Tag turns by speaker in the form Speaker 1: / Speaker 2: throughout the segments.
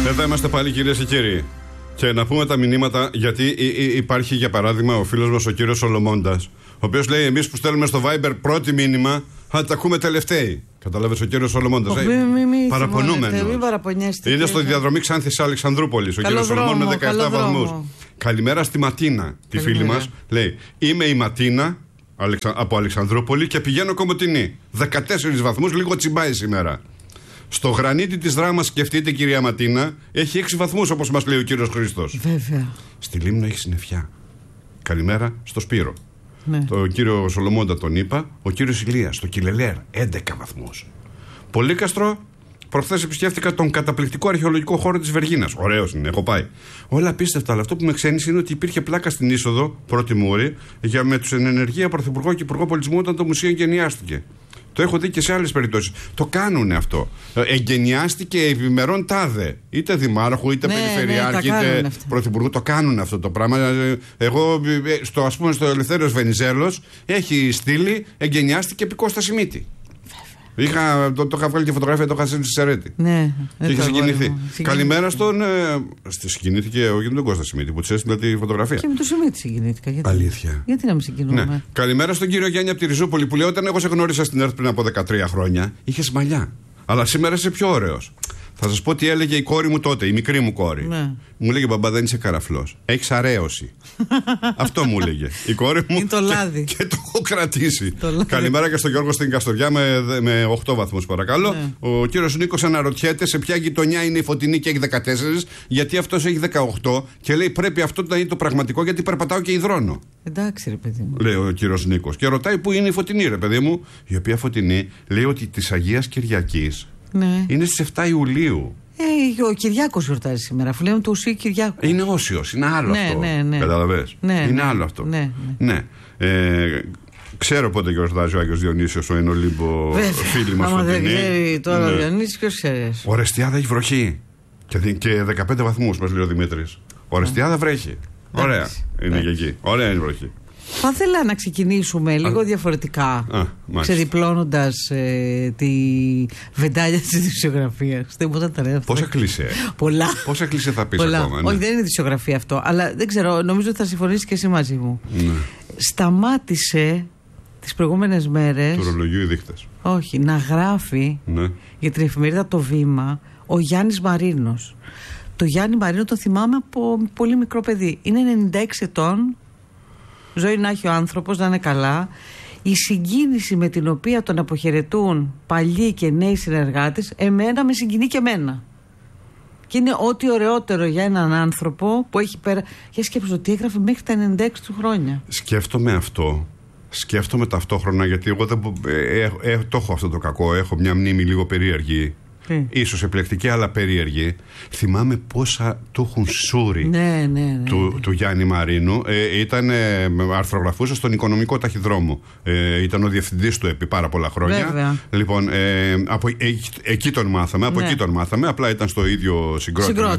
Speaker 1: Εδώ είμαστε πάλι, κυρίες και κύριοι. Και να πούμε τα μηνύματα, γιατί υπάρχει για παράδειγμα ο φίλος μας ο κύριος Σολομώντας, ο οποίος λέει: εμείς που στέλνουμε στο Viber πρώτη μήνυμα, θα τα ακούμε τελευταίοι. Καταλάβες, ο κύριος Σολομώντας. Παραπονούμενος. Είναι στο διαδρομή Ξάνθης Αλεξανδρούπολης. Ο κύριος Σολομών με 17 βαθμούς. Καλημέρα στη Ματίνα, τη φίλη μας. Λέει: είμαι η Ματίνα από Αλεξανδρούπολη και πηγαίνω Κομοτηνή. 14 βαθμούς, λίγο τσιμπάει σήμερα. Στο γρανίτι της Δράμας, σκεφτείτε κυρία Ματίνα, έχει 6 βαθμούς όπως μας λέει ο κύριος Χρήστος.
Speaker 2: Βέβαια.
Speaker 1: Στη Λίμνο έχει συννεφιά. Καλημέρα στο Σπύρο.
Speaker 2: Ναι.
Speaker 1: Το κύριο Σολομώντα τον είπα. Ο κύριος Ηλίας στο Κιλελέρ 11 βαθμούς. Πολύκαστρο, προχθές επισκέφτηκα τον καταπληκτικό αρχαιολογικό χώρο της Βεργίνας. Ωραίος είναι, έχω πάει. Όλα απίστευτα, αλλά αυτό που με ξένησε είναι ότι υπήρχε πλάκα στην είσοδο, πρώτη μούρη, για με τους εν ενεργεία πρωθυπουργό και υπουργό πολιτισμού όταν το μουσείο εγκαινιάστηκε. Το έχω δει και σε άλλες περιπτώσεις. Το κάνουνε αυτό. Εγκαινιάστηκε επιμερών τάδε. Είτε δημάρχου, είτε περιφερειάρχη, είτε πρωθυπουργού. Το κάνουν αυτό το πράγμα. Εγώ, ας πούμε, στο Ελευθέριος Βενιζέλος έχει στείλει εγκαινιάστηκε επί Κώστα Σιμίτη. Το είχα βγάλει τη φωτογραφία, το είχα στείλει στη Σερέτη.
Speaker 2: Ναι,
Speaker 1: και είχε συγκινηθεί. Καλημέρα στον. Συγκινήθηκε όχι με τον Κώστα Σιμίτη που της έστειλε τη φωτογραφία.
Speaker 2: Και με τον Σιμίτη συγκινήθηκα.
Speaker 1: Αλήθεια.
Speaker 2: Γιατί να μην συγκινούμε.
Speaker 1: Ναι. Καλημέρα στον κύριο Γιάννη από τη Ριζούπολη που λέει: όταν εγώ σε γνώρισα στην ΕΡΤ πριν από 13 χρόνια, είχες μαλλιά. Αλλά σήμερα είσαι πιο ωραίος. Θα σας πω τι έλεγε η κόρη μου τότε, η μικρή μου κόρη.
Speaker 2: Ναι.
Speaker 1: Μου λέγε: μπαμπά, δεν είσαι καραφλός. Έχεις αρέωση. Αυτό μου έλεγε η κόρη μου.
Speaker 2: Είναι το λάδι.
Speaker 1: Και το έχω κρατήσει. Καλημέρα και στον Γιώργο στην Καστοριά με 8 βαθμούς, παρακαλώ. Ναι. Ο κύριος Νίκος αναρωτιέται σε ποια γειτονιά είναι η Φωτεινή και έχει 14, γιατί αυτός έχει 18 και λέει: πρέπει αυτό να είναι το πραγματικό, γιατί περπατάω και υδρώνω.
Speaker 2: Εντάξει, ρε παιδί μου.
Speaker 1: Λέει ο κύριος Νίκος. Και ρωτάει πού είναι η Φωτεινή, ρε παιδί μου. Η οποία Φωτεινή λέει ότι της Αγίας Κυριακής. Ναι. Είναι στις 7 Ιουλίου.
Speaker 2: Ο Κυριάκος γιορτάζει σήμερα, αφού λέμε του Οσίου Κυριάκου.
Speaker 1: Είναι όσιος, είναι άλλο αυτό.
Speaker 2: Ναι.
Speaker 1: Καταλαβες. Είναι άλλο αυτό. Ναι. Ξέρω πότε γιορτάζει ο Άγιος Διονύσιος, ο Ενολύμπο, φίλοι μας.
Speaker 2: Άμα δεν ξέρει τώρα ο Διονύσιος, ποιος ξέρει.
Speaker 1: Ορεστιάδα έχει βροχή. Και 15 βαθμούς, μας λέει ο Δημήτρης. Ορεστιάδα βρέχει. Ωραία είναι και εκεί. Ωραία είναι η βροχή.
Speaker 2: Θα ήθελα να ξεκινήσουμε λίγο διαφορετικά, ξεδιπλώνοντας τη βεντάλια της δισιογραφίας. Δεν μπορούσα να τα λέω.
Speaker 1: Πόσα κλισέ.
Speaker 2: Πολλά.
Speaker 1: Πόσα κλισέ θα πεις ακόμα.
Speaker 2: Όχι, δεν είναι δισιογραφία αυτό, αλλά δεν ξέρω, νομίζω ότι θα συμφωνήσεις και εσύ μαζί μου. Ναι. Σταμάτησε τις προηγούμενες μέρες.
Speaker 1: Του ρολογιού οι δείχτες.
Speaker 2: Όχι, να γράφει για την εφημερίδα Το Βήμα ο Γιάννης Μαρίνος. Το Γιάννη Μαρίνο τον θυμάμαι από πολύ μικρό παιδί. Είναι 96 ετών. Ζωή να έχει ο άνθρωπος, να είναι καλά. Η συγκίνηση με την οποία τον αποχαιρετούν παλιοί και νέοι συνεργάτες, εμένα με συγκινεί και εμένα. Και είναι ό,τι ωραιότερο για έναν άνθρωπο που έχει πέρα. Για σκέψου ότι έγραφε μέχρι τα 96 του χρόνια.
Speaker 1: Σκέφτομαι αυτό. Σκέφτομαι ταυτόχρονα, γιατί εγώ το έχω αυτό το κακό. Έχω μια μνήμη λίγο περίεργη. Ίσως επιλεκτική, αλλά περίεργη. Θυμάμαι πόσα του έχουν σούρει του Γιάννη Μαρίνου. Ήταν αρθρογραφούσε στον Οικονομικό Ταχυδρόμο. Ήταν ο διευθυντής του επί πάρα πολλά χρόνια.
Speaker 2: Βέβαια.
Speaker 1: Λοιπόν, εκεί τον μάθαμε. Από εκεί τον μάθαμε. Απλά ήταν στο ίδιο συγκρότημα.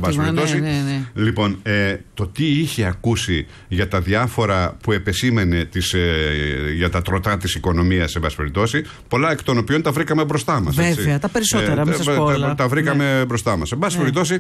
Speaker 1: Λοιπόν, το τι είχε ακούσει για τα διάφορα που επεσήμενε για τα τροτά της οικονομίας, σε πάση περιπτώσει, πολλά εκ των οποίων τα βρήκαμε μπροστά μας.
Speaker 2: Βέβαια, τα περισσότερα.
Speaker 1: Τα βρήκαμε μπροστά μας. Εν πάση περιπτώσει,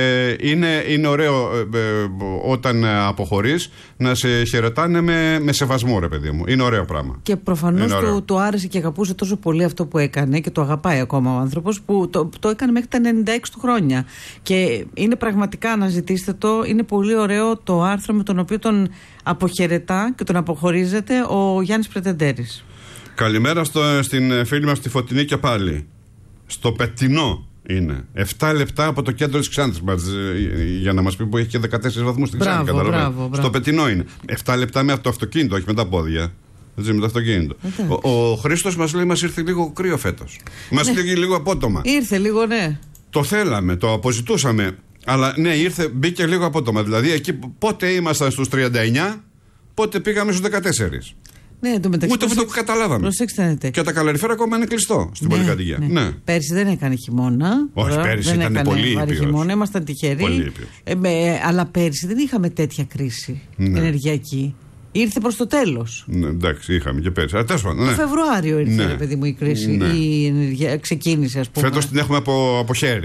Speaker 1: είναι ωραίο όταν αποχωρείς να σε χαιρετάνε με σεβασμό, ρε παιδί μου. Είναι ωραίο πράγμα.
Speaker 2: Και προφανώς του άρεσε και αγαπούσε τόσο πολύ αυτό που έκανε και το αγαπάει ακόμα ο άνθρωπος, που το έκανε μέχρι τα 96 του χρόνια. Και είναι πραγματικά, να ζητήσετε το, είναι πολύ ωραίο το άρθρο με τον οποίο τον αποχαιρετά και τον αποχωρίζεται ο Γιάννης Πρετεντέρης.
Speaker 1: Καλημέρα στην φίλη μας τη Φωτεινή και πάλι. Στο Πετεινό είναι. 7 λεπτά από το κέντρο της Ξάνθης, για να μας πει που έχει και 14 βαθμούς στην Ξάνθη.
Speaker 2: Μπράβο.
Speaker 1: Στο Πετεινό είναι. 7 λεπτά με το αυτοκίνητο, όχι με τα πόδια. Έτσι, με το αυτοκίνητο. Ο Χρήστος μας λέει: μας ήρθε λίγο κρύο φέτος. Μας ήρθε λίγο απότομα.
Speaker 2: Ήρθε λίγο, ναι.
Speaker 1: Το θέλαμε, το αποζητούσαμε. Αλλά ναι, μπήκε λίγο απότομα. Δηλαδή εκεί πότε ήμασταν στους 39, πότε πήγαμε στους 14.
Speaker 2: Ναι,
Speaker 1: ούτε αυτό που καταλάβαμε.
Speaker 2: Προσέξτε.
Speaker 1: Και τα καλαριφέρα ακόμα είναι κλειστό στην πολυκατοικία. Ναι.
Speaker 2: Πέρσι δεν έκανε χειμώνα.
Speaker 1: Όχι, πέρσι ήταν πολύ ήπιος.
Speaker 2: Χειμώνα, ήμασταν τυχεροί. Αλλά πέρσι δεν είχαμε τέτοια κρίση ενεργειακή. Ήρθε προς το τέλος.
Speaker 1: Ναι, εντάξει, είχαμε και πέρσι. Το
Speaker 2: Φεβρουάριο ήρθε, παιδί μου, η κρίση. Η ενεργεια ξεκίνησε, ας πούμε.
Speaker 1: Φέτος την έχουμε από χέρι.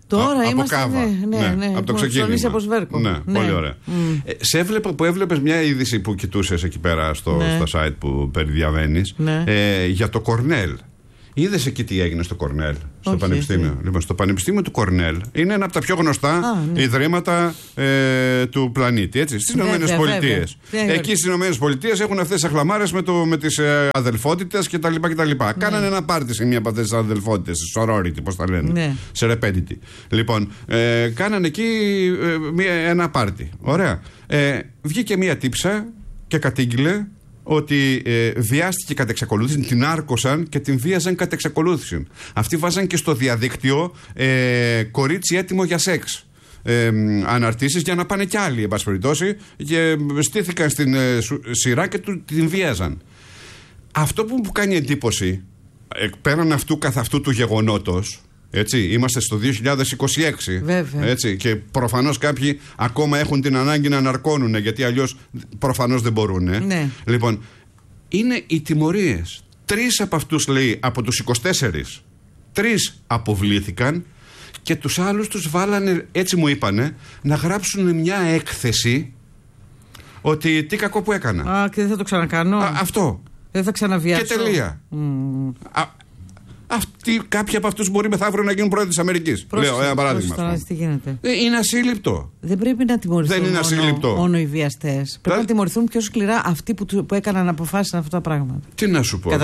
Speaker 2: Τώρα
Speaker 1: από
Speaker 2: είμαστε.
Speaker 1: Κάβα.
Speaker 2: Ναι,
Speaker 1: από το ξεκίνημα.
Speaker 2: Από Σβέρκο.
Speaker 1: Ναι, πολύ ωραία. Σε έβλεπα που έβλεπες μια είδηση που κοιτούσες εκεί πέρα στο site που περιδιαβαίνεις για το Κορνέλ. Είδες εκεί τι έγινε στο Κορνέλ, στο Πανεπιστήμιο. Λοιπόν, στο Πανεπιστήμιο του Κορνέλ είναι ένα από τα πιο γνωστά ιδρύματα του πλανήτη. Έτσι, στις Ηνωμένες Πολιτείες. Εκεί στις Ηνωμένες Πολιτείες έχουν αυτές τις αχλαμάρες με τις αδελφότητες κτλ. Κάνανε ένα πάρτι σε μία από αυτές τις αδελφότητες, sorority, πώς τα λένε. Serendipity. Λοιπόν, κάνανε εκεί ένα πάρτι. Ωραία. Βγήκε μία τύψα και κατήγγειλε ότι βιάστηκε κατ' εξακολούθηση, την άρκωσαν και την βίαζαν κατ' εξακολούθηση. Αυτοί βάζαν και στο διαδίκτυο κορίτσι έτοιμο για σεξ. Αναρτήσεις για να πάνε κι άλλοι, εν πάση περιπτώσει, και στήθηκαν στην σειρά και την βίαζαν. Αυτό που μου κάνει εντύπωση, πέραν αυτού καθ' αυτού του γεγονότος, έτσι, είμαστε στο 2026. Έτσι, και προφανώς κάποιοι ακόμα έχουν την ανάγκη να αναρκώνουν, γιατί αλλιώς προφανώς δεν μπορούν.
Speaker 2: Ναι.
Speaker 1: Λοιπόν, είναι οι τιμωρίες. 3 από αυτούς, λέει, από τους 24, 3 αποβλήθηκαν και τους άλλους τους βάλανε, έτσι μου είπανε, να γράψουν μια έκθεση ότι τι κακό που έκανα.
Speaker 2: Και δεν θα το ξανακάνω.
Speaker 1: Αυτό.
Speaker 2: Δεν θα ξαναβιάσω.
Speaker 1: Και τελεία. Κάποιοι από αυτούς μπορεί μεθαύριο να γίνουν πρόεδροι της Αμερικής. Λέω ένα παράδειγμα.
Speaker 2: Τι γίνεται.
Speaker 1: Είναι ασύλληπτο.
Speaker 2: Δεν πρέπει να τιμωρηθούν μόνο οι βιαστές. Πρέπει να τιμωρηθούν πιο σκληρά αυτοί που έκαναν αποφάσισαν αυτά τα πράγματα.
Speaker 1: Τι να σου πω.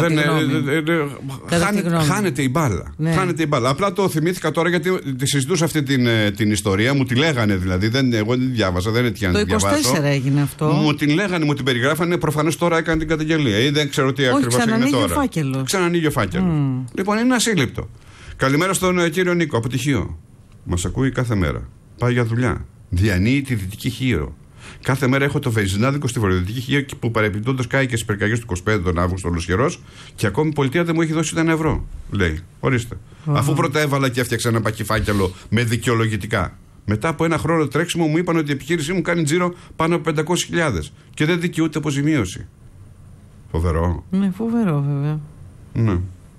Speaker 1: Χάνεται η μπάλα.
Speaker 2: Ναι.
Speaker 1: Χάνεται η μπάλα. Απλά το θυμήθηκα τώρα γιατί τη συζητούσα αυτή την ιστορία. Μου τη λέγανε δηλαδή. Εγώ δεν τη διάβασα. Δεν έτυχε να τη διαβάσω.
Speaker 2: Το 24 έγινε αυτό.
Speaker 1: Μου την λέγανε, μου την περιγράφανε. Προφανώς τώρα έκανε την καταγγελία. Ή δεν ξέρω τι ακριβώς έγινε τώρα. Ξανανοίγει ο φάκελος. Λοιπόν, είναι ασύλληπτο. Καλημέρα στον κύριο Νίκο από τη Χίο. Μας ακούει κάθε μέρα. Πάει για δουλειά. Διανύει τη Δυτική Χίο. Κάθε μέρα έχω το βενζινάδικο στη Βορειοδυτική Χίο που παρεπιπτόντως κάει και στις πυρκαγιές του 25 τον Αύγουστο ολοσχερός και ακόμη η πολιτεία δεν μου έχει δώσει ένα ευρώ. Λέει. Ορίστε. Αφού πρώτα έβαλα και έφτιαξα ένα πακιφάκελο με δικαιολογητικά. Μετά από ένα χρόνο τρέξιμο μου είπαν ότι η επιχείρησή μου κάνει τζίρο πάνω από 500.000 και δεν δικαιούται αποζημίωση. Φοβερό.
Speaker 2: Ναι, φοβερό βέβαια.
Speaker 1: Ναι.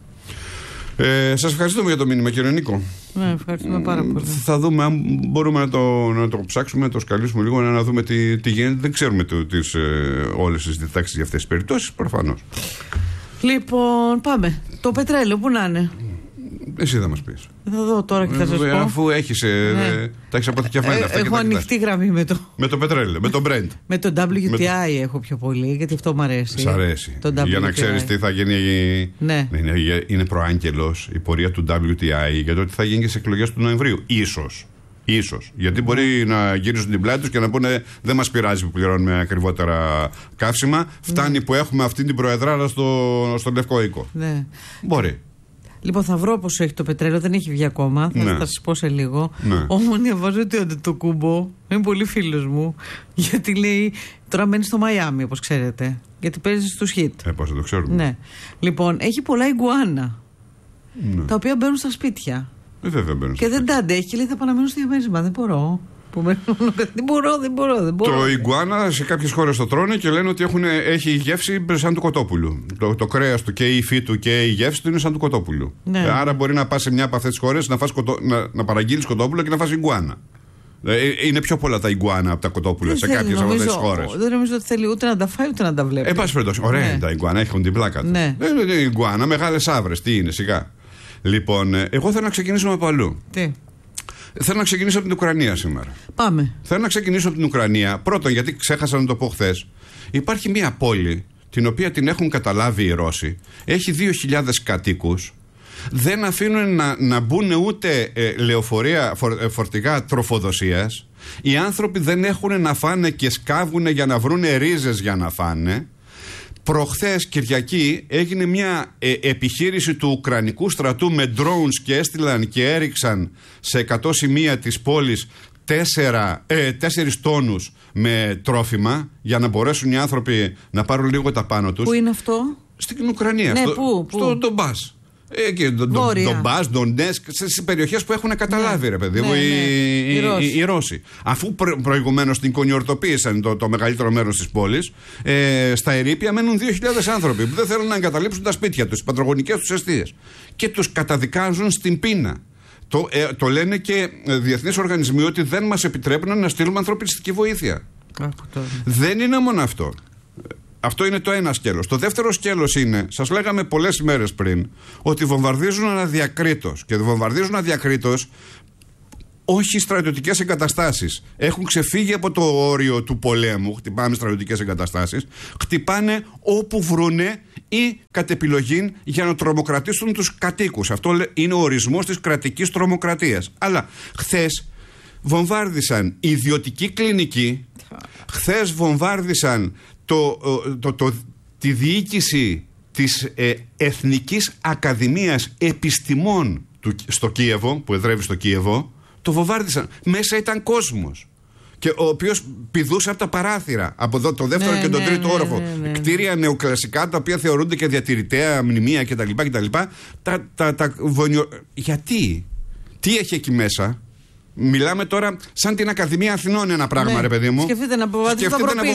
Speaker 1: Σας ευχαριστούμε για το μήνυμα, κύριε Νίκο.
Speaker 2: Ναι, ευχαριστούμε πάρα πολύ.
Speaker 1: Θα δούμε αν μπορούμε να το ψάξουμε, να το σκαλίσουμε λίγο, να δούμε τι γίνεται. Δεν ξέρουμε όλες τις διτάξεις για αυτές τις περιπτώσεις, προφανώς.
Speaker 2: Λοιπόν, πάμε. Το πετρέλαιο, πού να είναι?
Speaker 1: Εσύ θα μας πεις.
Speaker 2: Θα δω τώρα και θα σας πω.
Speaker 1: Αφού έχεις, τα έχεις αποθηκευμένα αυτά.
Speaker 2: Έχω ανοιχτή γραμμή με
Speaker 1: το πετρέλαιο, με το Brent.
Speaker 2: Με το WTI έχω πιο πολύ, γιατί αυτό μου αρέσει.
Speaker 1: Σ' αρέσει. Για να ξέρεις τι θα γίνει.
Speaker 2: Ναι.
Speaker 1: Είναι προάγγελος η πορεία του WTI για το ότι θα γίνει και σε εκλογές του Νοεμβρίου. Ίσως. Γιατί μπορεί να γυρίσουν την πλάτη τους και να πούνε δεν μας πειράζει που πληρώνουμε ακριβότερα καύσιμα. Φτάνει που έχουμε αυτή την προεδράρα στο Λευκό Οίκο.
Speaker 2: Ναι.
Speaker 1: Μπορεί.
Speaker 2: Λοιπόν, θα βρω πόσο έχει το πετρέλαιο, δεν έχει βγει ακόμα. Θα σας πω σε λίγο.
Speaker 1: Ναι.
Speaker 2: Όμως διαβάζω ότι ο Αντετοκούμπο είναι πολύ φίλος μου. Γιατί λέει, τώρα μένει στο Μαϊάμι, όπως ξέρετε. Γιατί παίζει στους Χιτ.
Speaker 1: Πώς δεν το ξέρουμε.
Speaker 2: Ναι. Λοιπόν, έχει πολλά ιγκουάνα.
Speaker 1: Ναι.
Speaker 2: Τα οποία μπαίνουν στα σπίτια.
Speaker 1: Βέβαια μπαίνουν.
Speaker 2: Και δεν τα αντέχει και λέει, θα πάω να μείνω στο διαμέρισμα. Δεν μπορώ. Δεν μπορώ.
Speaker 1: Το ιγκουάνα σε κάποιες χώρες το τρώνε και λένε ότι έχει γεύση σαν του κοτόπουλου. Το κρέας του και η υφή του και η γεύση του είναι σαν του κοτόπουλου.
Speaker 2: Ναι.
Speaker 1: Άρα μπορεί να πας σε μια από αυτές τις χώρες να παραγγείλεις κοτόπουλο και να φας ιγκουάνα. Είναι πιο πολλά τα ιγκουάνα από τα κοτόπουλα σε κάποιες από αυτές τις χώρες.
Speaker 2: Δεν νομίζω ότι θέλει ούτε να τα φάει ούτε να τα βλέπει.
Speaker 1: Εν πάση περιπτώσει, ωραία είναι τα ιγκουάνα, έχουν την πλάκα του.
Speaker 2: Ναι.
Speaker 1: Ιγκουάνα, μεγάλες άβρες, τι είναι, σιγά. Λοιπόν, εγώ θέλω να ξεκινήσουμε από αλλού.
Speaker 2: Τι?
Speaker 1: Θέλω να ξεκινήσω από την Ουκρανία σήμερα.
Speaker 2: Πάμε.
Speaker 1: Θέλω να ξεκινήσω από την Ουκρανία. Πρώτον, γιατί ξέχασα να το πω χθες. Υπάρχει μια πόλη την οποία την έχουν καταλάβει οι Ρώσοι. Έχει 2.000 κατοίκους. Δεν αφήνουν να μπουν ούτε λεωφορεία φορτηγά τροφοδοσίας. Οι άνθρωποι δεν έχουν να φάνε και σκάβουν για να βρουν ρίζες για να φάνε. Προχθές Κυριακή έγινε μια επιχείρηση του Ουκρανικού στρατού με drones και έστειλαν και έριξαν σε 100 σημεία της πόλης 4 τόνους με τρόφιμα για να μπορέσουν οι άνθρωποι να πάρουν λίγο τα πάνω τους.
Speaker 2: Πού είναι αυτό?
Speaker 1: Στην Ουκρανία,
Speaker 2: ναι,
Speaker 1: στο Ντομπάς. Και Ντομπάς, Ντοντέσκ, στις περιοχές που έχουν καταλάβει, ρε παιδί μου, οι Ρώσοι. Αφού προηγουμένως την κονιορτοποίησαν το μεγαλύτερο μέρος της πόλης, στα ερείπια μένουν 2.000 άνθρωποι που δεν θέλουν να εγκαταλείψουν τα σπίτια τους, τις πατρογονικές τους εστίες. Και τους καταδικάζουν στην πείνα. Το λένε και διεθνείς οργανισμοί ότι δεν μας επιτρέπουν να στείλουμε ανθρωπιστική βοήθεια. Δεν είναι μόνο αυτό. Αυτό είναι το ένα σκέλος. Το δεύτερο σκέλος είναι, σας λέγαμε πολλές ημέρες πριν, ότι βομβαρδίζουν αναδιακρίτως. Και βομβαρδίζουν αναδιακρίτως όχι στρατιωτικές εγκαταστάσεις. Έχουν ξεφύγει από το όριο του πολέμου. Χτυπάμε στρατιωτικές εγκαταστάσεις. Χτυπάνε όπου βρούνε ή κατ' επιλογή για να τρομοκρατήσουν τους κατοίκους. Αυτό είναι ο ορισμός της κρατικής τρομοκρατίας. Αλλά χθες βομβάρδισαν ιδιωτική κλινική. Χθες βομβάρδισαν τη διοίκηση της Εθνικής Ακαδημίας Επιστημών στο Κίεβο, που εδρεύει στο Κίεβο. Το βομβάρδισαν. Μέσα ήταν κόσμος. Και ο οποίος πηδούσε από τα παράθυρα. Από εδώ, το δεύτερο και τον τρίτο όροφο. Κτίρια νεοκλασικά, τα οποία θεωρούνται και διατηρητέα μνημεία κτλ. Γιατί? Τι έχει εκεί μέσα? Μιλάμε τώρα σαν την Ακαδημία Αθηνών ένα πράγμα, ρε παιδί μου.
Speaker 2: Σκεφτείτε να αποβαδίσουν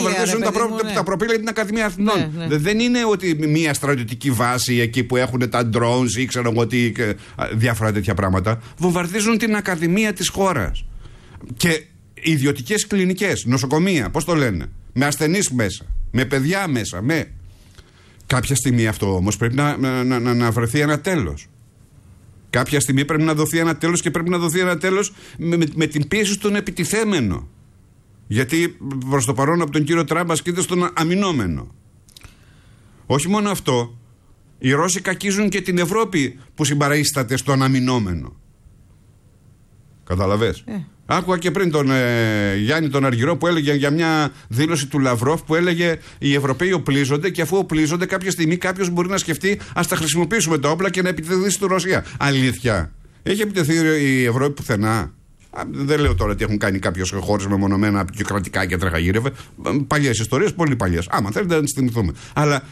Speaker 1: τα προπήλαια την Ακαδημία Αθηνών. Δεν είναι ότι μια στρατιωτική βάση εκεί που έχουν τα drones ή ξέρω εγώ τι, διάφορα τέτοια πράγματα. Βομβαρδίζουν την Ακαδημία της χώρας. Και ιδιωτικές κλινικές, νοσοκομεία, πώς το λένε. Με ασθενείς μέσα, με παιδιά μέσα, Κάποια στιγμή αυτό όμως πρέπει να βρεθεί ένα τέλος. Κάποια στιγμή πρέπει να δοθεί ένα τέλος, και πρέπει να δοθεί ένα τέλος με την πίεση στον επιτιθέμενο. Γιατί προς το παρόν από τον κύριο Τραμπ ασκείται στον αμυνόμενο. Όχι μόνο αυτό, οι Ρώσοι κακίζουν και την Ευρώπη που συμπαραίσταται στον αμυνόμενο. Καταλαβες? Άκουγα και πριν τον Γιάννη τον Αργυρό που έλεγε για μια δήλωση του Λαυρόφ που έλεγε οι Ευρωπαίοι οπλίζονται, και αφού οπλίζονται κάποια στιγμή κάποιος μπορεί να σκεφτεί ας τα χρησιμοποιήσουμε τα όπλα και να επιτεθεί στη Ρωσία. Αλήθεια? Έχει επιτεθεί η Ευρώπη πουθενά? Δεν λέω τώρα ότι έχουν κάνει κάποιες χώρες μεμονωμένα απεικιοκρατικά και τρεχαγύρευε. Παλιές ιστορίες, πολύ παλιές. Άμα θέλετε να τις θυμηθούμε. Αλλά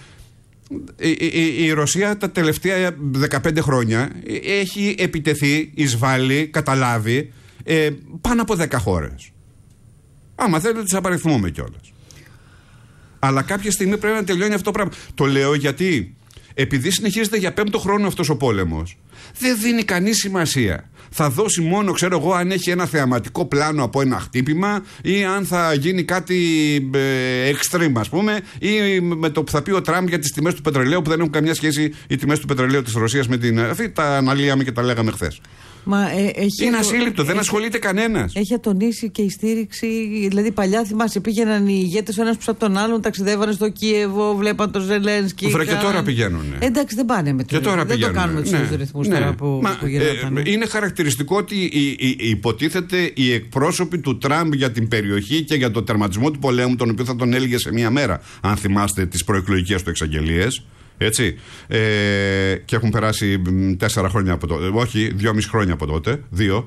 Speaker 1: η Ρωσία τα τελευταία 15 χρόνια έχει επιτεθεί, εισβάλλει, καταλάβει πάνω από 10 χώρες. Άμα θέλετε τις απαριθμούμε κιόλας. Αλλά κάποια στιγμή πρέπει να τελειώνει αυτό το πράγμα. Το λέω γιατί επειδή συνεχίζεται για 5ο χρόνο αυτός ο πόλεμος, δεν δίνει κανείς σημασία. Θα δώσει μόνο, ξέρω εγώ, αν έχει ένα θεαματικό πλάνο από ένα χτύπημα, ή αν θα γίνει κάτι extreme, ας πούμε, ή με το που θα πει ο Τραμπ για τις τιμές του πετρελαίου, που δεν έχουν καμιά σχέση οι τιμές του πετρελαίου της Ρωσίας με την. Αυτή τα αναλύαμε και τα λέγαμε χθες. Είναι ασύλληπτο, δεν ασχολείται κανένας.
Speaker 2: Έχει ατονίσει και η στήριξη. Δηλαδή, παλιά θυμάσαι, πήγαιναν οι ηγέτες ο ένας πίσω από τον άλλον, ταξιδεύανε στο Κίεβο, βλέπαν τον Ζελένσκι.
Speaker 1: Και τώρα πηγαίνουν.
Speaker 2: Εντάξει, δεν πάνε με το. Δεν το κάνουμε τους ίδιους ρυθμούς τώρα που γινόταν.
Speaker 1: Είναι χαρακτηριστικό ότι υποτίθεται οι εκπρόσωποι του Τραμπ για την περιοχή και για το τερματισμό του πολέμου, τον οποίο θα τον έλεγε σε μία μέρα, αν θυμάστε τις προεκλογικές του εξαγγελίες. Έτσι. Και έχουν περάσει 4 χρόνια από τότε. Όχι, 2,5 χρόνια από τότε. 2.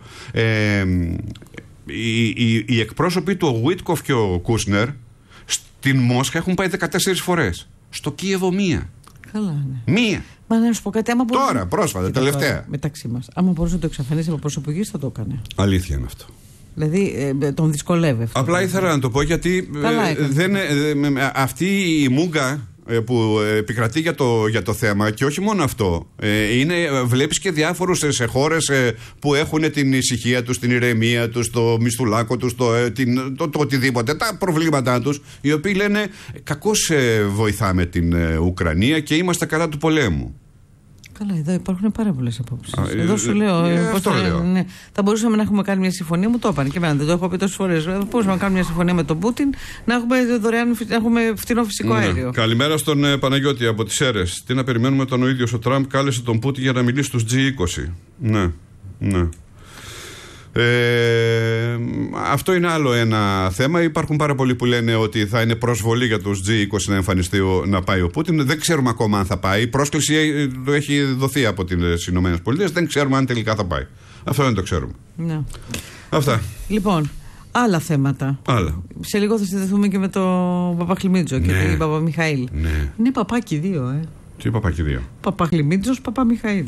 Speaker 1: Οι εκπρόσωποι του, ο Γουίτκοφ και ο Κούσνερ, στην Μόσχα έχουν πάει 14 φορές. Στο Κίεβο 1.
Speaker 2: Καλά, ναι.
Speaker 1: 1.
Speaker 2: Μα να σου πω κάτι, άμα μπορούσε.
Speaker 1: Τώρα, πρόσφατα, τελευταία.
Speaker 2: Τώρα, μεταξύ μας. Άμα μπορούσε να το εξαφανίσει από προσωπικής, θα το έκανε.
Speaker 1: Αλήθεια είναι αυτό.
Speaker 2: Δηλαδή τον δυσκολεύει αυτό.
Speaker 1: Απλά ήθελα να το πω γιατί αυτή η μούγκα που επικρατεί για το θέμα, και όχι μόνο αυτό, βλέπεις και διάφορους σε χώρες που έχουν την ησυχία τους, την ηρεμία τους, το μισθουλάκο τους, το οτιδήποτε, τα προβλήματά τους, οι οποίοι λένε κακώς βοηθάμε την Ουκρανία και είμαστε κατά του πολέμου.
Speaker 2: Καλά, εδώ υπάρχουν πάρα πολλές απόψεις. Εδώ σου λέω. Ναι. Θα μπορούσαμε να έχουμε κάνει μια συμφωνία, μου το είπαν και εμένα, δεν το έχω πει τόσες φορές. Θα μπορούσαμε να κάνουμε μια συμφωνία με τον Πούτιν, να έχουμε δωρεάν, να έχουμε φθηνό φυσικό αέριο.
Speaker 1: Καλημέρα στον Παναγιώτη από τις Σέρρες. Τι να περιμένουμε όταν ο ίδιος ο Τραμπ κάλεσε τον Πούτιν για να μιλήσει στους G20. Ναι. Αυτό είναι άλλο ένα θέμα. Υπάρχουν πάρα πολλοί που λένε ότι θα είναι προσβολή για τους G20 να εμφανιστεί να πάει ο Πούτιν. Δεν ξέρουμε ακόμα αν θα πάει. Η πρόσκληση έχει δοθεί από τις ΗΠΑ. Δεν ξέρουμε αν τελικά θα πάει. Αυτό δεν το ξέρουμε.
Speaker 2: Ναι.
Speaker 1: Αυτά.
Speaker 2: Λοιπόν, άλλα θέματα. Σε λίγο θα συνδεθούμε και με τον Παπαχλιμίτζο και τον Παπαμιχαήλ.
Speaker 1: Ναι.
Speaker 2: Είναι παπάκι 2,
Speaker 1: Τι παπάκι 2?
Speaker 2: Παπαχλιμίτζος, Παπαμιχαήλ.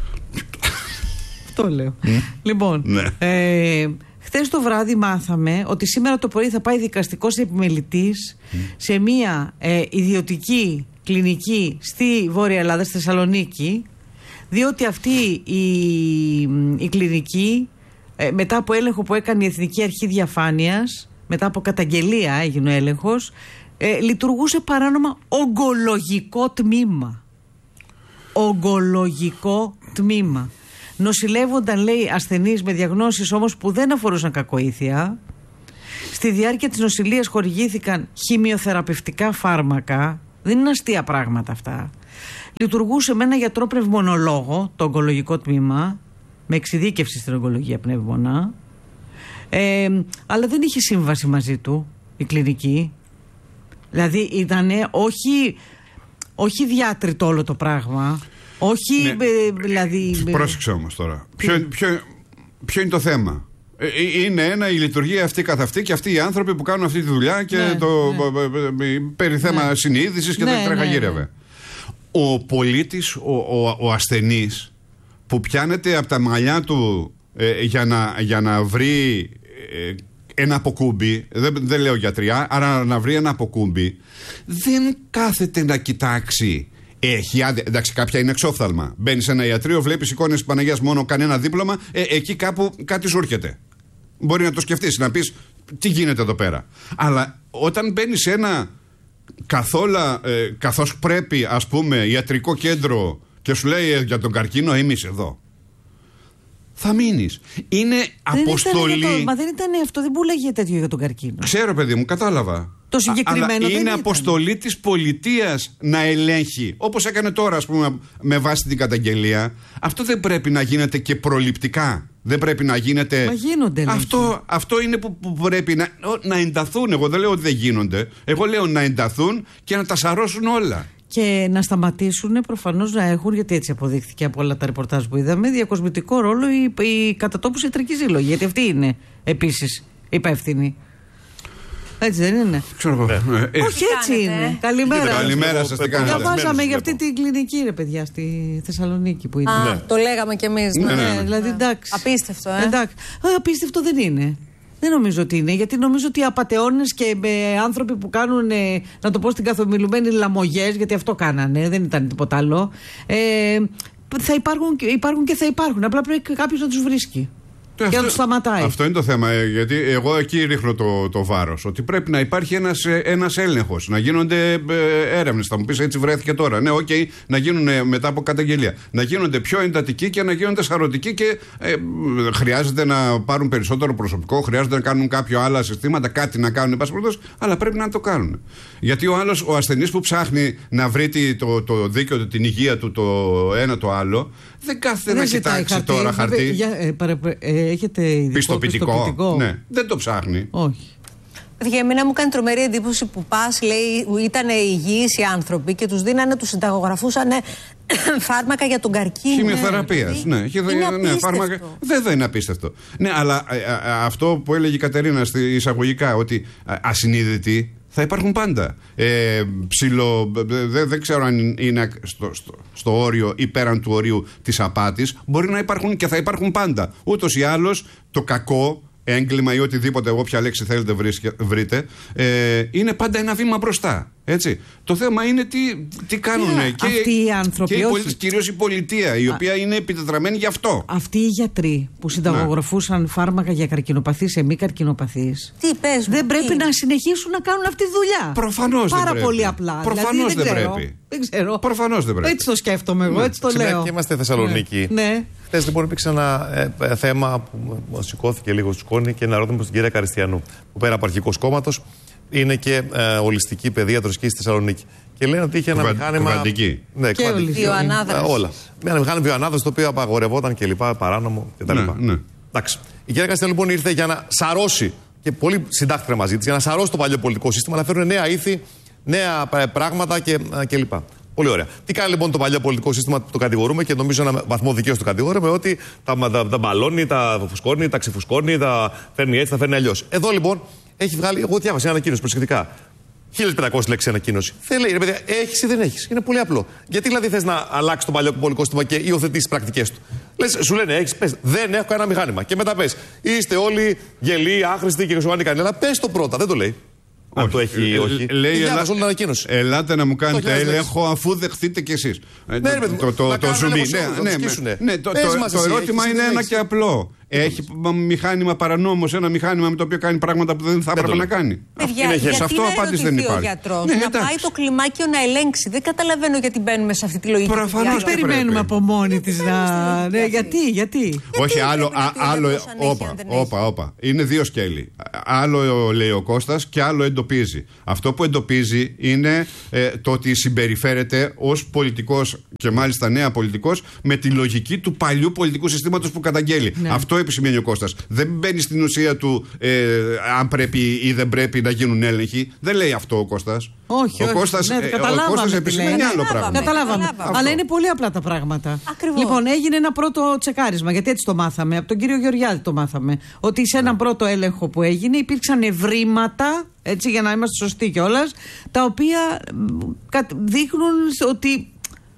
Speaker 2: Το λέω. Λοιπόν, χθες το βράδυ μάθαμε ότι σήμερα το πρωί θα πάει δικαστικός επιμελητής σε μια ιδιωτική κλινική στη Βόρεια Ελλάδα, στη Θεσσαλονίκη, Διότι αυτή η κλινική, μετά από έλεγχο που έκανε η Εθνική Αρχή Διαφάνειας, μετά από καταγγελία έγινε ο έλεγχος, λειτουργούσε παράνομα ογκολογικό τμήμα. Ογκολογικό τμήμα. Νοσηλεύονταν, λέει, ασθενείς με διαγνώσεις όμως που δεν αφορούσαν κακοήθεια. Στη διάρκεια της νοσηλείας χορηγήθηκαν χημειοθεραπευτικά φάρμακα. Δεν είναι αστεία πράγματα αυτά. Λειτουργούσε με ένα γιατρό πνευμονολόγο, το ογκολογικό τμήμα, με εξειδίκευση στην ογκολογία πνεύμονα. Αλλά δεν είχε σύμβαση μαζί του η κλινική. Δηλαδή ήταν όχι διάτριτο όλο το πράγμα. Όχι, ναι. Δηλαδή.
Speaker 1: Πρόσεξε όμως τώρα. Ποιο είναι το θέμα? Είναι η λειτουργία αυτή καθ' αυτή και αυτοί οι άνθρωποι που κάνουν αυτή τη δουλειά και περί θέμα συνείδησης και δεν τρέχα. Ο πολίτης, ο ασθενής που πιάνεται από τα μαλλιά του για να βρει ένα αποκούμπι, δεν λέω γιατριά, άρα να βρει ένα αποκούμπι, δεν κάθεται να κοιτάξει. Εντάξει, κάποια είναι εξόφθαλμα. Μπαίνει σε ένα ιατρείο, βλέπει εικόνες της Παναγίας μόνο, κανένα δίπλωμα, εκεί κάπου κάτι σου έρχεται. Μπορεί να το σκεφτείς, να πεις τι γίνεται εδώ πέρα. Αλλά όταν μπαίνει σε ένα καθώς πρέπει, ας πούμε, ιατρικό κέντρο και σου λέει για τον καρκίνο, εμείς εδώ, θα μείνεις. Είναι αποστολή.
Speaker 2: Μα δεν ήταν αυτό, δεν πουλάγε τέτοιο για τον καρκίνο.
Speaker 1: Ξέρω, παιδί μου, κατάλαβα.
Speaker 2: Το συγκεκριμένο
Speaker 1: είναι αποστολή της πολιτείας να ελέγχει. Όπως έκανε τώρα, ας πούμε, με βάση την καταγγελία. Αυτό δεν πρέπει να γίνεται και προληπτικά. Δεν πρέπει να γίνεται.
Speaker 2: Μα γίνονται.
Speaker 1: Αυτό είναι που πρέπει να ενταθούν. Εγώ δεν λέω ότι δεν γίνονται. Εγώ λέω να ενταθούν και να τα σαρώσουν όλα.
Speaker 2: Και να σταματήσουν προφανώς να έχουν, γιατί έτσι αποδείχθηκε από όλα τα ρεπορτάζ που είδαμε, διακοσμητικό ρόλο οι κατατόπους ιατρικοί σύλλογοι. Γιατί αυτοί είναι επίσης υπεύθυνοι. Έτσι δεν είναι? Όχι, έτσι είναι. Καλημέρα.
Speaker 1: Καλημέρα σας, τι κάνετε?
Speaker 2: Διαβάσαμε για αυτή την κλινική, ρε παιδιά, στη Θεσσαλονίκη που είναι.
Speaker 3: Το λέγαμε κι εμείς.
Speaker 2: Δηλαδή εντάξει.
Speaker 3: Απίστευτο,
Speaker 2: απίστευτο δεν είναι. Δεν νομίζω ότι είναι, γιατί νομίζω ότι οι απατεώνες και άνθρωποι που κάνουν, να το πω στην καθομιλουμένη, λαμογές, γιατί αυτό κάνανε, δεν ήταν τίποτα άλλο, θα υπάρχουν και θα υπάρχουν. Απλά πρέπει κάποιος να τους βρίσκει. Και να τους σταματάει.
Speaker 1: Αυτό είναι το θέμα, γιατί εγώ εκεί ρίχνω το βάρος. Ότι πρέπει να υπάρχει ένας έλεγχος, να γίνονται έρευνες. Θα μου πεις, έτσι βρέθηκε τώρα. Ναι, να γίνουν μετά από καταγγελία. Να γίνονται πιο εντατικοί και να γίνονται σαρωτικοί και χρειάζεται να πάρουν περισσότερο προσωπικό, χρειάζεται να κάνουν κάποιο άλλα συστήματα, κάτι να κάνουν, αλλά πρέπει να το κάνουν. Γιατί ο ασθενής που ψάχνει να βρει το δίκαιο του, την υγεία του, το ένα το άλλο, δεν κάθεται να κοιτάξει τώρα χαρτί.
Speaker 2: Έχετε πιστοποιητικό?
Speaker 1: Ναι, δεν το ψάχνει.
Speaker 2: Όχι.
Speaker 3: Για εμένα μου κάνει τρομερή εντύπωση που πας, λέει, ήταν υγιείς οι άνθρωποι και τους δίνανε, τους συνταγογραφούσαν φάρμακα για τον καρκίνο.
Speaker 1: Χημειοθεραπείας, ναι. Φάρμακα. Δεν είναι απίστευτο. Ναι, αλλά αυτό που έλεγε η Κατερίνα εισαγωγικά, ότι ασυνείδητοι θα υπάρχουν πάντα. Δεν ξέρω αν είναι στο όριο ή πέραν του ορίου της απάτης. Μπορεί να υπάρχουν και θα υπάρχουν πάντα. Ούτως ή άλλως το κακό έγκλημα ή οτιδήποτε, εγώ ποια λέξη θέλετε βρείτε, είναι πάντα ένα βήμα μπροστά. Έτσι. Το θέμα είναι τι κάνουν
Speaker 2: αυτοί οι άνθρωποι,
Speaker 1: και οι πολίτες, κυρίως η πολιτεία, η οποία είναι επιτετραμένη γι' αυτό.
Speaker 2: Αυτοί οι γιατροί που συνταγογραφούσαν φάρμακα για καρκινοπαθείς σε μη καρκινοπαθείς, δεν πρέπει να συνεχίσουν να κάνουν αυτή τη δουλειά?
Speaker 1: Προφανώς δεν πρέπει.
Speaker 2: Πάρα πολύ απλά.
Speaker 1: Προφανώς δεν πρέπει.
Speaker 2: Δεν ξέρω.
Speaker 1: Προφανώς δεν πρέπει.
Speaker 2: Έτσι το σκέφτομαι εγώ, έτσι το λέω.
Speaker 4: Και είμαστε Θεσσαλονίκη.
Speaker 2: Ναι.
Speaker 4: Χθες λοιπόν υπήρξε ένα θέμα που σηκώθηκε λίγο στη σκόνη και ένα ερώτημα προς την κυρία Καριστιανού, που πέρα από αρχικός κόμματος είναι και ολιστική παιδίατρος στη Θεσσαλονίκη. Και λένε ότι είχε ένα μηχάνημα.
Speaker 1: Κουβαντική.
Speaker 4: Ναι,
Speaker 2: και
Speaker 3: βιοανάδραση.
Speaker 4: Όλα. Ένα μηχάνημα βιοανάδραση το οποίο απαγορευόταν και λοιπά, παράνομο κτλ.
Speaker 1: Ναι.
Speaker 4: Εντάξει. Η κυρία Καριστιανού λοιπόν ήρθε για να σαρώσει, και πολλοί συντάχθηκαν μαζί της, για να σαρώσει το παλιό πολιτικό σύστημα, να φέρουν νέα ήθη, νέα πράγματα κλπ. Πολύ ωραία. Τι κάνει λοιπόν το παλιό πολιτικό σύστημα που το κατηγορούμε, και νομίζω ένα βαθμό δικαίως το κατηγορούμε, ότι τα μπαλώνει, τα φουσκώνει, τα ξεφουσκώνει, τα φέρνει έτσι, τα φέρνει αλλιώς. Εδώ λοιπόν έχει βγάλει, εγώ διάβασα ένα ανακοίνωση προσεκτικά. 1500 λέξεις ανακοίνωση. Δεν λέει, ρε παιδιά, έχεις ή δεν έχεις? Είναι πολύ απλό. Γιατί δηλαδή θες να αλλάξεις το παλιό πολιτικό σύστημα και υιοθετήσεις τις πρακτικές του? Σου λένε, έχεις, πες, δεν έχω κανένα μηχάνημα. Και μετά πες, είστε όλοι γελοί, άχρηστοι και ξεχωριστοί κανένα. Αλλά πες το πρώτα, δεν το λέει. Αν το έχει ή όχι.
Speaker 1: Λέει ελάτε να μου κάνετε έλεγχο αφού δεχτείτε κι εσείς. Το ζουμί. Το ερώτημα είναι ένα και απλό. Έχει μηχάνημα παρανόμως, ένα μηχάνημα με το οποίο κάνει πράγματα που δεν θα έπρεπε να κάνει.
Speaker 3: Σε αυτό απάντηση δεν υπάρχει. Ο γιατρός να πάει το κλιμάκιο να ελέγξει. Δεν καταλαβαίνω γιατί μπαίνουμε σε αυτή τη λογική.
Speaker 2: Προφανώς περιμένουμε από μόνη της να. Γιατί.
Speaker 1: Όχι, άλλο. Όπα. Είναι δύο σκέλη. Άλλο λέει ο Κώστας και άλλο εντοπίζει. Αυτό που εντοπίζει είναι το ότι συμπεριφέρεται ως πολιτικός και μάλιστα νέα πολιτικός με τη λογική του παλιού πολιτικού συστήματος που καταγγέλει. Αυτό επισημαίνει ο Κώστας. Δεν μπαίνει στην ουσία του αν πρέπει ή δεν πρέπει να γίνουν έλεγχοι. Δεν λέει αυτό ο Κώστας.
Speaker 2: Όχι,
Speaker 1: ο Κώστας επισημαίνει άλλο πράγμα.
Speaker 2: Καταλάβαμε. Αλλά είναι πολύ απλά τα πράγματα. Ακριβώς. Λοιπόν, έγινε ένα πρώτο τσεκάρισμα, γιατί έτσι το μάθαμε. Από τον κύριο Γεωργιάδη το μάθαμε. Ότι σε έναν πρώτο έλεγχο που έγινε υπήρξαν ευρήματα, έτσι για να είμαστε σωστοί κιόλας, τα οποία δείχνουν ότι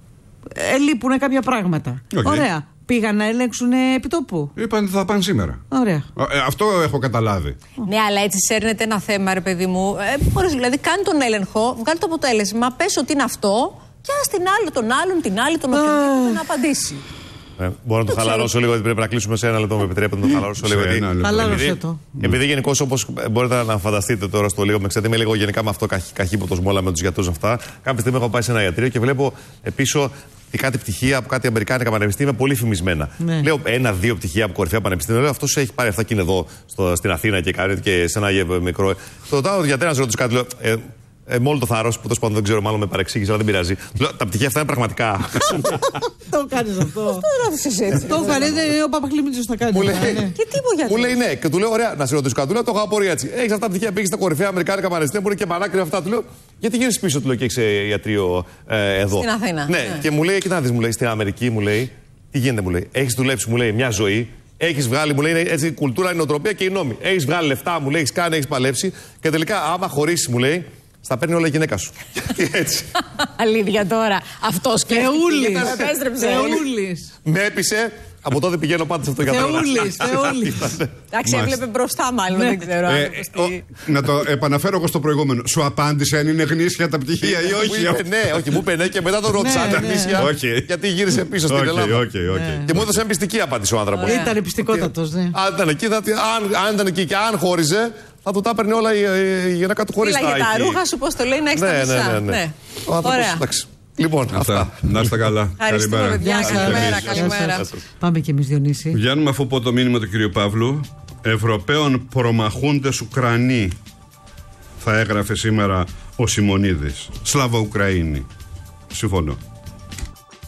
Speaker 2: λείπουν κάποια πράγματα. Ωραία. Πήγαν να ελέγξουν επιτόπου.
Speaker 1: Είπαν ότι θα πάνε σήμερα.
Speaker 2: Ωραία.
Speaker 1: Αυτό έχω καταλάβει.
Speaker 3: Ναι, αλλά έτσι σέρνεται ένα θέμα, ρε παιδί μου. Μπορείς δηλαδή, κάνει τον έλεγχο, βγάλει το αποτέλεσμα, πες ότι είναι αυτό και ας την άλλη, τον άλλον, την άλλη, τον οποιοδήποτε να απαντήσει.
Speaker 4: Μπορώ να το χαλαρώσω λίγο, γιατί πρέπει να κλείσουμε σε ένα λεπτό. Με επιτρέπετε να το χαλαρώσω λίγο.
Speaker 2: Χαλάρωσε το.
Speaker 4: Επειδή γενικώς, όπως μπορείτε να φανταστείτε τώρα στο λίγο, με ξέρετε, είμαι λίγο γενικά με αυτό καχύποπτος με όλα με τους γιατρούς αυτά. Κάποια στιγμή έχω πάει σε ένα ιατρείο και βλέπω πίσω κάτι πτυχία από κάτι αμερικάνικα πανεπιστήμια πολύ φημισμένα. Ναι. Λέω 1-2 πτυχία από κορυφαία πανεπιστήμια. Λέω αυτός έχει πάρει αυτά και είναι εδώ στην Αθήνα και κάνει και σε ένα μικρό. Το ρωτάω γιατί να ρωτήσω κάτι. Λέω, με όλο το θάρρος που τέλος πάντων δεν ξέρω, μάλλον με παρεξήγησε, αλλά δεν πειράζει. Λέω, τα πτυχία αυτά είναι πραγματικά.
Speaker 2: Το κάνεις αυτό. Το έκανε, ο Παπαχλήμιτσος τα κάνει.
Speaker 3: Και τι μου γιατί.
Speaker 4: Μου λέει ναι, και του λέω ωραία, να σε ρωτήσω κάτι. Του λέω το έχω απορία έτσι. Έχεις αυτά τα πτυχία, πήγες στα κορυφαία αμερικάνικα πανεπιστήμια που είναι και πανάκριβα αυτά. Του λέω γιατί γύρισες πίσω, του λέω και έχεις ιατρείο εδώ.
Speaker 3: Στην Αθήνα.
Speaker 4: Ναι, και μου λέει, κοιτάξτε, μου λέει στην Αμερική, μου λέει, τι γίνεται, μου λέει. Έχεις δουλέψει, μου λέει, μια ζωή. Έχεις βγάλει, μου λέει, έτσι η κουλτούρα, η νοοτροπία και οι νόμοι. Έχεις βγάλει λεφτά, μου λέει, έχεις κάνει, έχεις παλέψει. Και τελικά, άμα χωρίσεις, μου λέει, στα παίρνει όλα η γυναίκα σου. Έτσι.
Speaker 3: Αλήθεια τώρα. Αυτό
Speaker 2: Θεούλης.
Speaker 4: Με έπεισε. Από τότε πηγαίνω πάντα σε αυτό για
Speaker 2: Θεούλης.
Speaker 3: Εντάξει, έβλεπε μπροστά, μάλλον. Δεν ξέρω.
Speaker 1: Να το επαναφέρω εγώ στο προηγούμενο. Σου απάντησε αν είναι γνήσια τα πτυχία ή όχι.
Speaker 4: Ναι, όχι, μου είπε ναι και μετά τον ρώτησα αν είναι γνήσια. Γιατί γύρισε πίσω στην Ελλάδα. Και μου έδωσε πιστική απάντηση ο άνθρωπος.
Speaker 2: Ήταν πιστικότατος, ναι.
Speaker 4: Αν ήταν εκεί και αν χώριζε, θα του τα έπαιρνε όλα η γυναίκα του χωρίς τα
Speaker 3: για τα ρούχα σου, πώς το λέει, να έχεις τα μισά.
Speaker 4: Ναι. Ωραία. Λοιπόν, αυτά.
Speaker 1: Να είστε καλά.
Speaker 3: Καλημέρα.
Speaker 2: Πάμε κι εμείς, Διονύση.
Speaker 1: Βγαίνουμε αφού πω το μήνυμα του κ. Παύλου. Ευρωπαίων προμαχούντες Ουκρανοί, θα έγραφε σήμερα ο Σιμονίδης. Σλάβο Ουκραΐνη. Συμφωνώ.